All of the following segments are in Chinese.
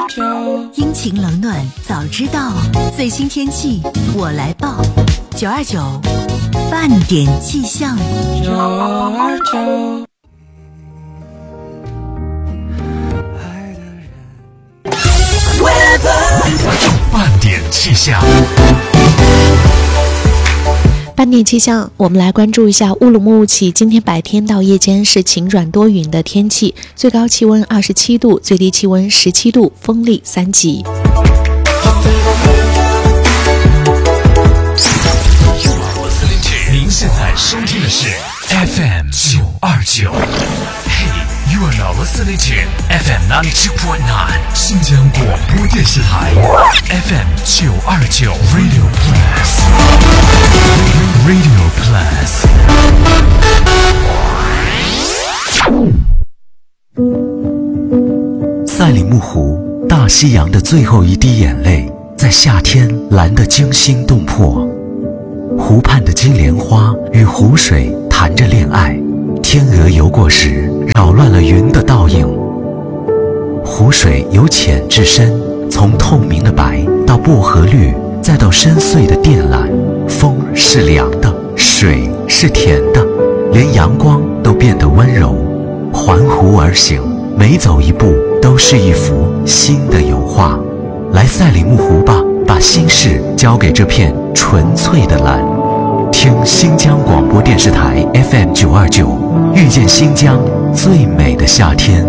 阴晴冷暖早知道，最新天气我来报。929半点气象。 半点气象。 半点气象，我们来关注一下乌鲁木齐今天白天到夜间是晴转多云的天气，最高气温27度，最低气温17度，风力3级。 您现在收听的是 FM 929。Hey, you are now listening to FM 92.9 新疆广播电视台 FM 929 Radio Plus。Radio Plus。赛里木湖，大西洋的最后一滴眼泪，在夏天蓝得惊心动魄。湖畔的金莲花与湖水谈着恋爱，天鹅游过时，扰乱了云的倒影。湖水由浅至深，从透明的白到薄荷绿，再到深邃的靛蓝。风是凉的，水是甜的，连阳光都变得温柔。环湖而行，每走一步都是一幅新的油画。来赛里木湖吧，把心事交给这片纯粹的蓝。听新疆广播电视台 FM 929，遇见新疆最美的夏天。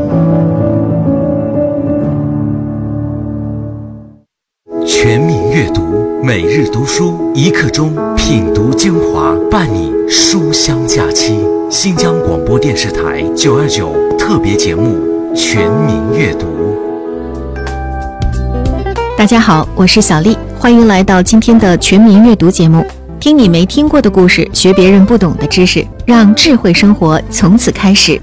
全民阅读，每日读书1刻钟，品读精华，伴你书香假期。新疆广播电视台929特别节目《全民阅读》。 大家好，我是小丽，欢迎来到今天的全民阅读节目。听你没听过的故事，学别人不懂的知识，让智慧生活从此开始。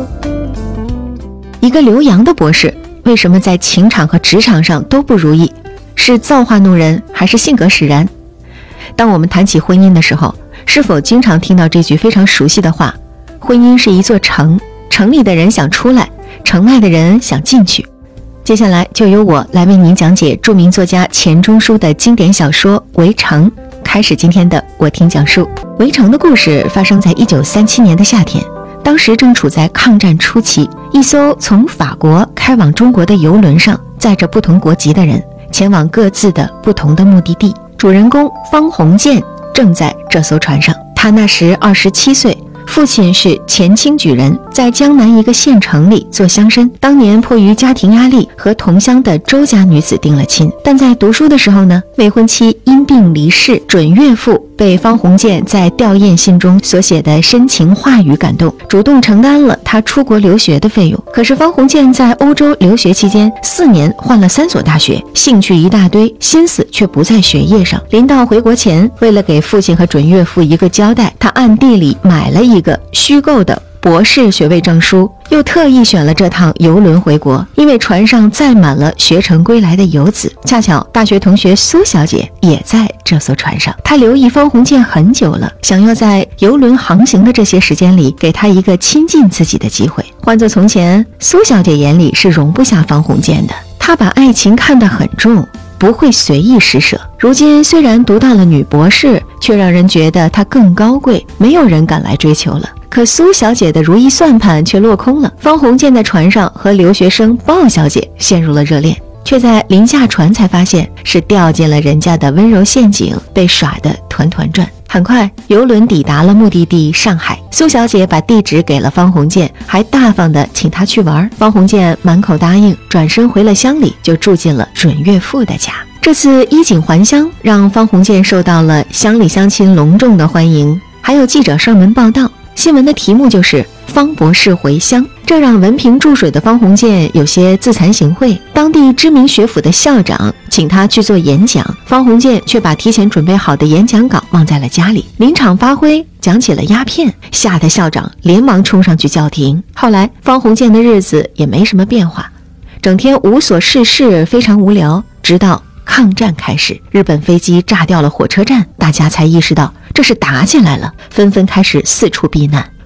一个留洋的博士，为什么在情场和职场上都不如意？是造化弄人，还是性格使然？当我们谈起婚姻的时候，是否经常听到这句非常熟悉的话：婚姻是一座城，城里的人想出来，城外的人想进去。接下来就由我来为您讲解著名作家钱钟书的经典小说《围城》，开始今天的我听讲述。《围城》的故事发生在1937年的夏天，当时正处在抗战初期，一艘从法国开往中国的游轮上载着不同国籍的人，前往各自的不同的目的地。主人公方鸿渐正在这艘船上，他那时27岁，父亲是前清举人，在江南一个县城里做乡绅。当年迫于家庭压力，和同乡的周家女子定了亲，但在读书的时候呢，未婚妻因病离世，准岳父被方鸿渐在吊唁信中所写的深情话语感动，主动承担了他出国留学的费用。可是方鸿渐在欧洲留学期间4年换了3所大学，兴趣一大堆，心思却不在学业上。临到回国前，为了给父亲和准岳父一个交代，他暗地里买了一个虚构的博士学位证书，又特意选了这趟游轮回国，因为船上载满了学成归来的游子。恰巧大学同学苏小姐也在这艘船上，她留意方鸿渐很久了，想要在游轮航行的这些时间里给他一个亲近自己的机会。换作从前，苏小姐眼里是容不下方鸿渐的，她把爱情看得很重，不会随意施舍。如今虽然读到了女博士，却让人觉得她更高贵，没有人敢来追求了。可苏小姐的如意算盘却落空了，方鸿渐在船上和留学生鲍小姐陷入了热恋，却在临下船才发现是掉进了人家的温柔陷阱，被耍得团团转。很快游轮抵达了目的地上海，苏小姐把地址给了方鸿渐，还大方地请他去玩。方鸿渐满口答应，转身回了乡里，就住进了准岳父的家。这次衣锦还乡，让方鸿渐受到了乡里乡亲隆重的欢迎，还有记者上门报道。新闻的题目就是方博士回乡，这让文凭注水的方鸿渐有些自惭形秽。当地知名学府的校长请他去做演讲，方鸿渐却把提前准备好的演讲稿忘在了家里，临场发挥讲起了鸦片，吓得校长连忙冲上去叫停。后来方鸿渐的日子也没什么变化，整天无所事事，非常无聊。直到抗战开始，日本飞机炸掉了火车站，大家才意识到这是打起来了，纷纷开始四处避难。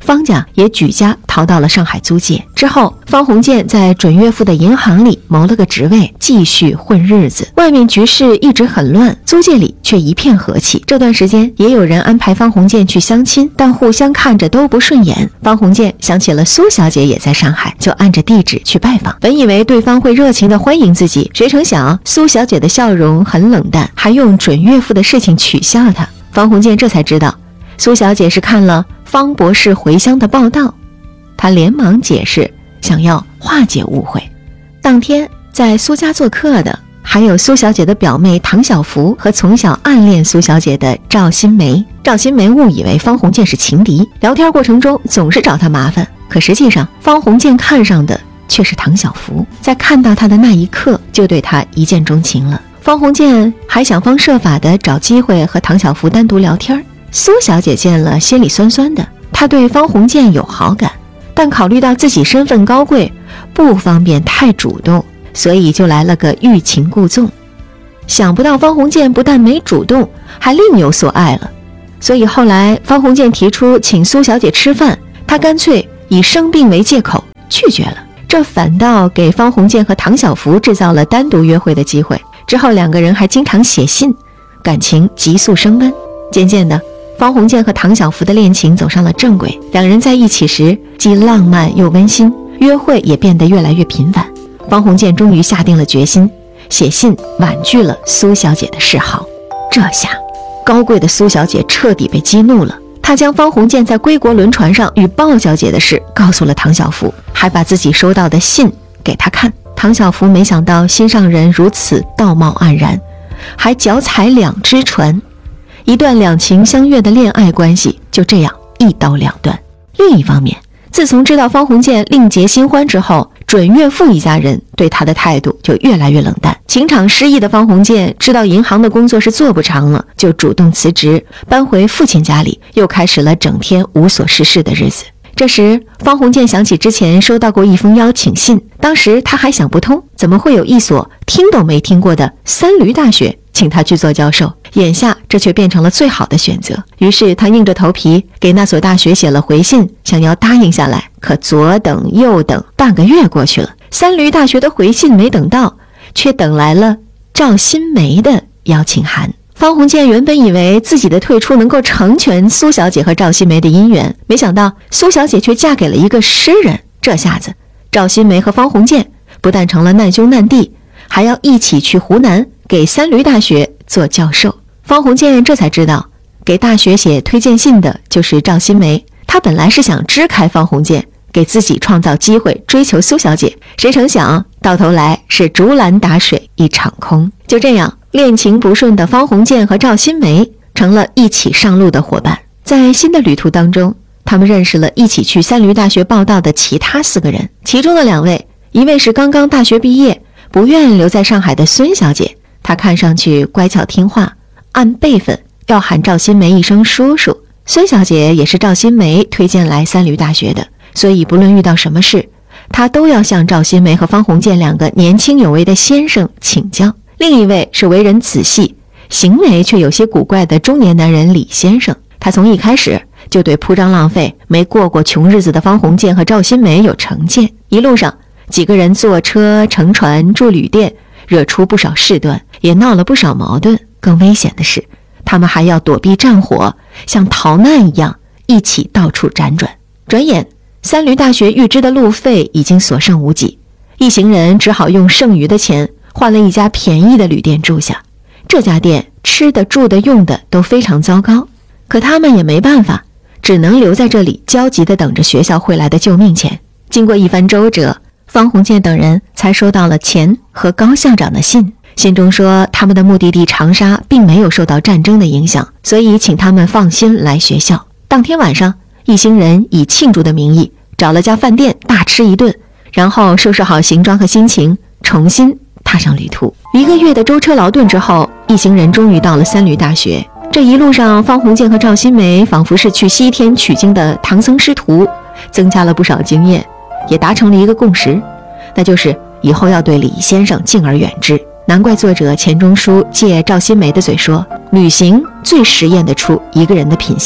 方家也举家逃到了上海租界。之后，方鸿渐在准岳父的银行里谋了个职位，继续混日子。外面局势一直很乱，租界里却一片和气。这段时间也有人安排方鸿渐去相亲，但互相看着都不顺眼。方鸿渐想起了苏小姐也在上海，就按着地址去拜访。本以为对方会热情地欢迎自己，谁成想苏小姐的笑容很冷淡，还用准岳父的事情取笑他。方鸿渐这才知道，苏小姐是看了方博士回乡的报道，他连忙解释，想要化解误会。当天在苏家做客的还有苏小姐的表妹唐小福和从小暗恋苏小姐的赵新梅。赵新梅误以为方鸿渐是情敌，聊天过程中总是找他麻烦，可实际上方鸿渐看上的却是唐小福，在看到他的那一刻就对他一见钟情了。方鸿渐还想方设法地找机会和唐小福单独聊天，苏小姐见了心里酸酸的，她对方鸿渐有好感，但考虑到自己身份高贵，不方便太主动，所以就来了个欲擒故纵。想不到方鸿渐不但没主动，还另有所爱了，所以后来方鸿渐提出请苏小姐吃饭，他干脆以生病为借口拒绝了，这反倒给方鸿渐和唐小福制造了单独约会的机会。之后两个人还经常写信，感情急速升温。渐渐的，方鸿渐和唐小福的恋情走上了正轨，两人在一起时既浪漫又温馨，约会也变得越来越频繁。方鸿渐终于下定了决心，写信婉拒了苏小姐的示好。这下高贵的苏小姐彻底被激怒了，她将方鸿渐在归国轮船上与鲍小姐的事告诉了唐小福，还把自己收到的信给他看。唐小福没想到心上人如此道貌岸然，还脚踩两只船，一段两情相悦的恋爱关系就这样一刀两断。另一方面，自从知道方鸿渐另结新欢之后，准岳父一家人对他的态度就越来越冷淡。情场失意的方鸿渐知道银行的工作是做不长了，就主动辞职，搬回父亲家里，又开始了整天无所事事的日子。这时方鸿渐想起之前收到过一封邀请信，当时他还想不通，怎么会有一所听都没听过的三闾大学请他去做教授，眼下这却变成了最好的选择。于是他硬着头皮给那所大学写了回信，想要答应下来，可左等右等，半个月过去了，三闾大学的回信没等到，却等来了赵新梅的邀请函。方鸿渐原本以为自己的退出能够成全苏小姐和赵新梅的姻缘，没想到苏小姐却嫁给了一个诗人。这下子赵新梅和方鸿渐不但成了难兄难弟，还要一起去湖南给三闾大学做教授。方鸿渐这才知道，给大学写推荐信的就是赵新梅。他本来是想支开方鸿渐，给自己创造机会追求苏小姐，谁成想到头来是竹篮打水一场空。就这样，恋情不顺的方鸿渐和赵新梅成了一起上路的伙伴。在新的旅途当中，他们认识了一起去三闾大学报到的其他4个人，其中的2位，一位是刚刚大学毕业不愿留在上海的孙小姐，她看上去乖巧听话，按辈分要喊赵新梅一声叔叔。孙小姐也是赵新梅推荐来三闾大学的，所以不论遇到什么事，她都要向赵新梅和方鸿渐2个年轻有为的先生请教。另一位是为人仔细，行为却有些古怪的中年男人李先生，他从一开始就对铺张浪费、没过过穷日子的方鸿渐和赵新梅有成见。一路上，几个人坐车、乘船、住旅店，惹出不少事端，也闹了不少矛盾。更危险的是，他们还要躲避战火，像逃难一样一起到处辗转。转眼，三闾大学预支的路费已经所剩无几，一行人只好用剩余的钱换了一家便宜的旅店住下。这家店吃的、住的、用的都非常糟糕，可他们也没办法，只能留在这里焦急地等着学校汇来的救命钱。经过一番周折，方鸿渐等人才收到了钱和高校长的信，信中说他们的目的地长沙并没有受到战争的影响，所以请他们放心来学校。当天晚上，一行人以庆祝的名义找了家饭店大吃一顿，然后收拾好行装和心情，重新踏上旅途。1个月的舟车劳顿之后，一行人终于到了三闾大学。这一路上，方鸿渐和赵新梅仿佛是去西天取经的唐僧师徒，增加了不少经验，也达成了一个共识，那就是以后要对李先生敬而远之。难怪作者钱钟书借赵新梅的嘴说，旅行最实验得出一个人的品行。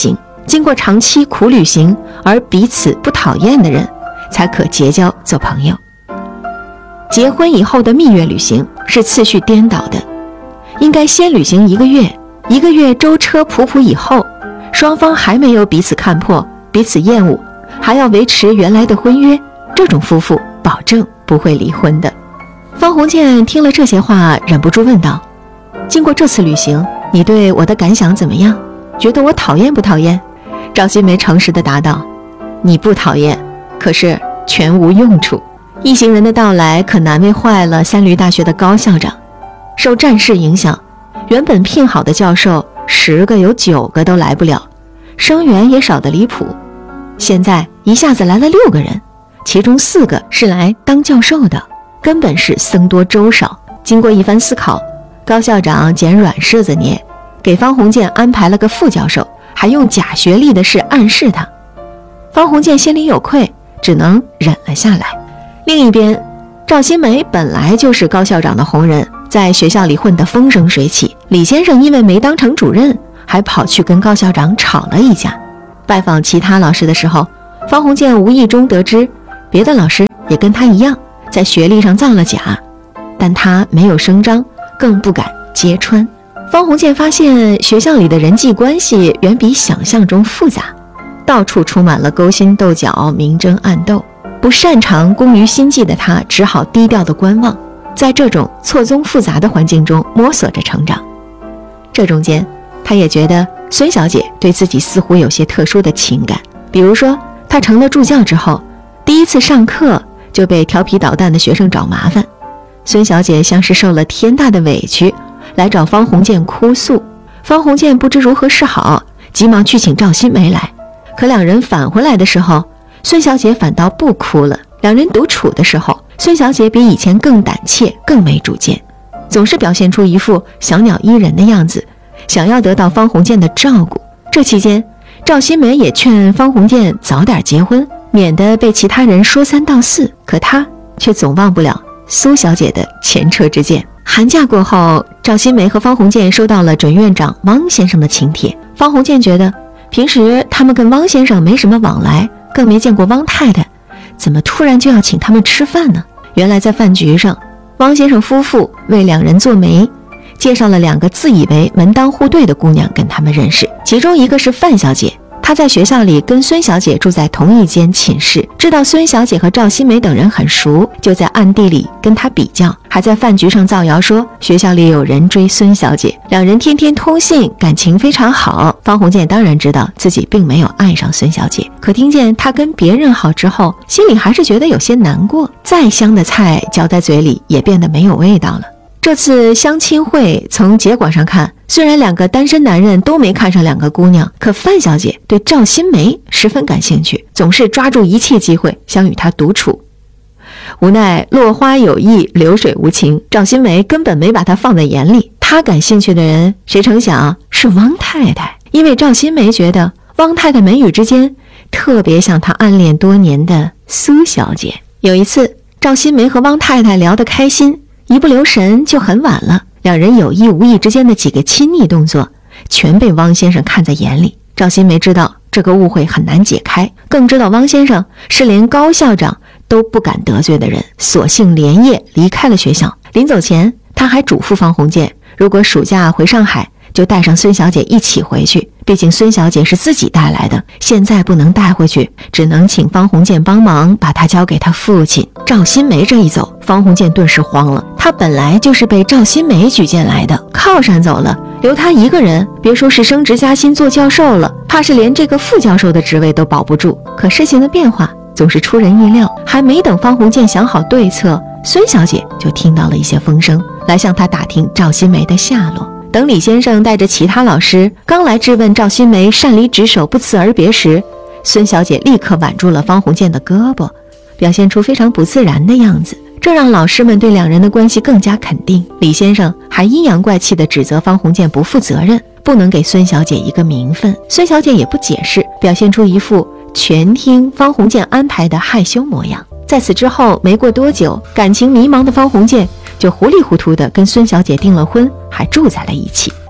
经过长期苦旅行而彼此不讨厌的人，才可结交做朋友。结婚以后的蜜月旅行是次序颠倒的，应该先旅行1个月，1个月舟车仆仆以后，双方还没有彼此看破、彼此厌恶，还要维持原来的婚约，这种夫妇保证不会离婚的。方鸿渐听了这些话，忍不住问道：经过这次旅行，你对我的感想怎么样？觉得我讨厌不讨厌？赵新梅诚实地答道：你不讨厌，可是全无用处。一行人的到来可难为坏了三闾大学的高校长。受战事影响，原本聘好的教授10个有9个都来不了，生源也少得离谱。现在一下子来了6个人，其中4个是来当教授的，根本是僧多粥少。经过一番思考，高校长捡软柿子捏，给方鸿渐安排了个副教授，还用假学历的事暗示他。方鸿渐心里有愧，只能忍了下来。另一边，赵新梅本来就是高校长的红人，在学校里混得风生水起。李先生因为没当成主任，还跑去跟高校长吵了一架。拜访其他老师的时候，方鸿渐无意中得知别的老师也跟他一样在学历上造了假，但他没有声张，更不敢揭穿。方鸿渐发现学校里的人际关系远比想象中复杂，到处充满了勾心斗角、明争暗斗。不擅长工于心计的他只好低调的观望，在这种错综复杂的环境中摸索着成长。这中间他也觉得孙小姐对自己似乎有些特殊的情感，比如说他成了助教之后，第一次上课就被调皮捣蛋的学生找麻烦，孙小姐像是受了天大的委屈，来找方鸿渐哭诉。方鸿渐不知如何是好，急忙去请赵新梅来。可两人返回来的时候，孙小姐反倒不哭了。两人独处的时候，孙小姐比以前更胆怯，更没主见，总是表现出一副小鸟依人的样子，想要得到方鸿渐的照顾。这期间，赵新梅也劝方鸿渐早点结婚，免得被其他人说三道四，可他却总忘不了苏小姐的前车之鉴。寒假过后，赵新梅和方鸿渐收到了准院长汪先生的请帖。方鸿渐觉得平时他们跟汪先生没什么往来，更没见过汪太太，怎么突然就要请他们吃饭呢？原来在饭局上，汪先生夫妇为两人做媒，介绍了2个自以为门当户对的姑娘跟他们认识。其中一个是范小姐，她在学校里跟孙小姐住在同一间寝室，知道孙小姐和赵新梅等人很熟，就在暗地里跟她比较，还在饭局上造谣说学校里有人追孙小姐。两人天天通信，感情非常好。方鸿渐当然知道自己并没有爱上孙小姐，可听见她跟别人好之后，心里还是觉得有些难过，再香的菜嚼在嘴里也变得没有味道了。这次相亲会从结果上看，虽然2个单身男人都没看上2个姑娘，可范小姐对赵新梅十分感兴趣，总是抓住一切机会想与她独处。无奈落花有意，流水无情，赵新梅根本没把她放在眼里。她感兴趣的人，谁成想是汪太太，因为赵新梅觉得汪太太眉宇之间特别像她暗恋多年的苏小姐。有一次，赵新梅和汪太太聊得开心，一不留神就很晚了，两人有意无意之间的几个亲昵动作全被汪先生看在眼里。赵新梅知道这个误会很难解开，更知道汪先生是连高校长都不敢得罪的人，索性连夜离开了学校。临走前，他还嘱咐方鸿渐，如果暑假回上海，就带上孙小姐一起回去，毕竟孙小姐是自己带来的，现在不能带回去，只能请方鸿渐帮忙把她交给他父亲。赵新梅这一走，方鸿渐顿时慌了，他本来就是被赵新梅举荐来的，靠山走了，留他一个人，别说是升职加薪做教授了，怕是连这个副教授的职位都保不住。可事情的变化总是出人意料，还没等方鸿渐想好对策，孙小姐就听到了一些风声，来向他打听赵新梅的下落。等李先生带着其他老师刚来质问赵新梅擅离职守不辞而别时，孙小姐立刻挽住了方鸿渐的胳膊，表现出非常不自然的样子，这让老师们对两人的关系更加肯定。李先生还阴阳怪气地指责方鸿渐不负责任，不能给孙小姐一个名分。孙小姐也不解释，表现出一副全听方鸿渐安排的害羞模样。在此之后没过多久，感情迷茫的方鸿渐就糊里糊涂地跟孙小姐订了婚，还住在了一起。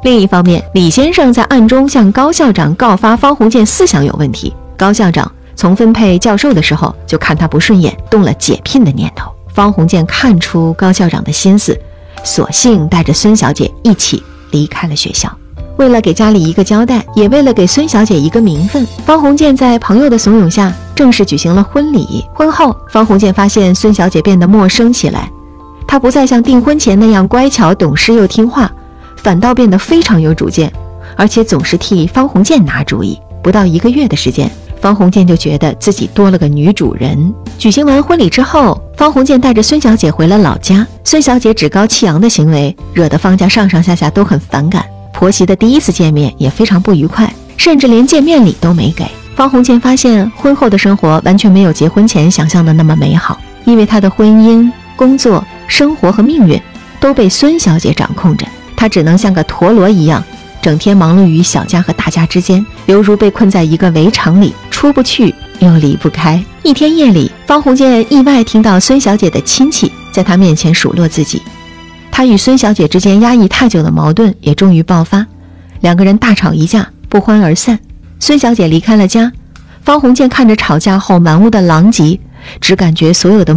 另一方面，李先生在暗中向高校长告发方鸿渐思想有问题。高校长从分配教授的时候就看他不顺眼，动了解聘的念头。方鸿渐看出高校长的心思，索性带着孙小姐一起离开了学校。为了给家里一个交代，也为了给孙小姐一个名分，方鸿渐在朋友的怂恿下正式举行了婚礼。婚后，方鸿渐发现孙小姐变得陌生起来，她不再像订婚前那样乖巧懂事又听话，反倒变得非常有主见，而且总是替方鸿渐拿主意。不到1个月的时间，方鸿渐就觉得自己多了个女主人。举行完婚礼之后，方鸿渐带着孙小姐回了老家。孙小姐趾高气扬的行为惹得方家上上下下都很反感，婆媳的第一次见面也非常不愉快，甚至连见面礼都没给。方鸿渐发现婚后的生活完全没有结婚前想象的那么美好，因为他的婚姻、工作、生活和命运都被孙小姐掌控着，他只能像个陀螺一样整天忙碌于小家和大家之间，犹如被困在一个围场里，出不去又离不开。一天夜里，方鸿渐意外听到孙小姐的亲戚在他面前数落自己，他与孙小姐之间压抑太久的矛盾也终于爆发，两个人大吵一架，不欢而散。孙小姐离开了家，方鸿渐看着吵架后满屋的狼藉，只感觉所有的